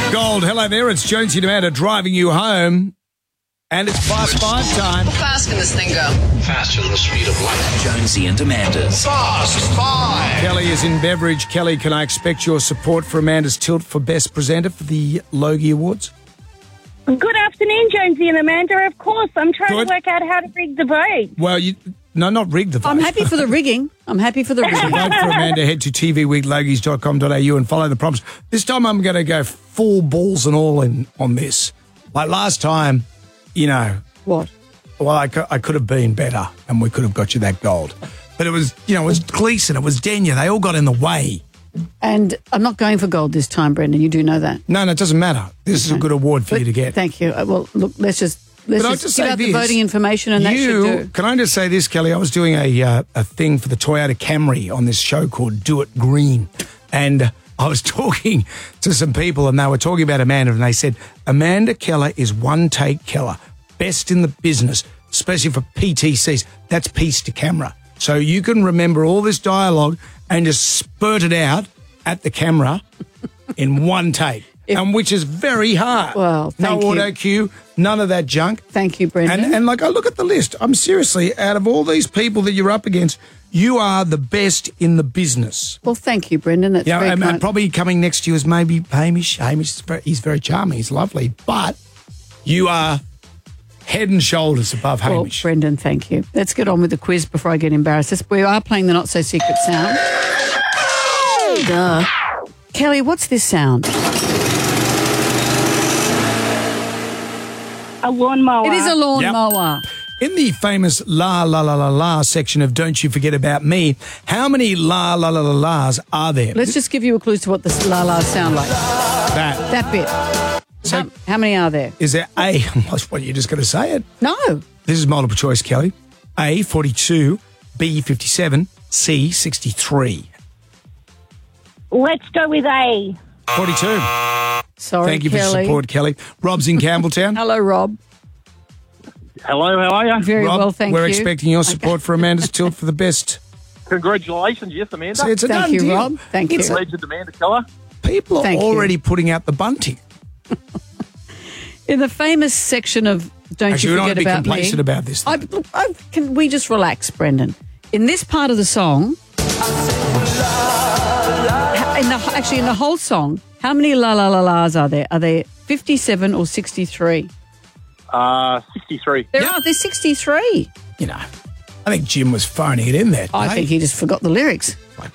Gold, hello there. It's Jonesy and Amanda driving you home. And it's Fast 5 time. How fast can this thing go? Faster than the speed of light. Jonesy and Amanda's Fast 5. Kelly is in Beveridge. Kelly, can I expect your support for Amanda's tilt for Best Presenter for the Logie Awards? Good afternoon, Jonesy and Amanda. Of course, I'm trying to work out how to rig the vote. Well, no, not rig the vote. I'm happy for the rigging. To vote for Amanda, head to tvweeklogies.com.au and follow the prompts. This time I'm going to go full balls and all in on this. Like last time, you know. What? Well, I could have been better and we could have got you that gold. But it was, it was Gleeson, it was Denya. They all got in the way. And I'm not going for gold this time, Brendan. You do know that. No, it doesn't matter. This is a good award for you to get. Thank you. Well, look, let's just give out the voting information and that should do. Can I just say this, Kelly? I was doing a thing for the Toyota Camry on this show called Do It Green. And I was talking to some people and they were talking about Amanda and they said, Amanda Keller is one take Keller. Best in the business, especially for PTCs. That's piece to camera. So you can remember all this dialogue and just spurt it out at the camera in one take, and which is very hard. Well, thank you. No auto cue, none of that junk. Thank you, Brendan. And like I look at the list, I'm seriously, out of all these people that you're up against, you are the best in the business. Well, thank you, Brendan. That's very kind. And probably coming next to you is maybe Hamish. Hamish, he's very charming, he's lovely, but you are head and shoulders above Hamish. Well, Brendan, thank you. Let's get on with the quiz before I get embarrassed. We are playing the not-so-secret sound. Duh. Kelly, what's this sound? A lawnmower. It is a lawnmower. In the famous La La La La La section of Don't You Forget About Me, how many La La La La La's are there? Let's just give you a clue as to what the la-las sound like. That bit. So, how many are there? Is there A? What, you're just going to say it? No. This is multiple choice, Kelly. A, 42, B, 57, C, 63. Let's go with A. 42. Sorry, Thank you for Kelly. your support, Kelly. Rob's in Campbelltown. Hello, Rob. Hello, how are you? Very Rob, well, thank we're you. expecting your support for Amanda's tilt for the best. Congratulations, yes, Amanda. See, it's a Thank done you, deal. Rob. Thank you. Legend Amanda Keller. People are Thank you. already putting out the bunting. In the famous section of Don't Actually, You we don't Forget want to be About Me. complacent about this. Can we just relax, Brendan? In this part of the song, in the whole song, how many la la la la's are there? Are there 57 or 63? 63. There's 63. I think Jim was phoning it in there. I think he just forgot the lyrics.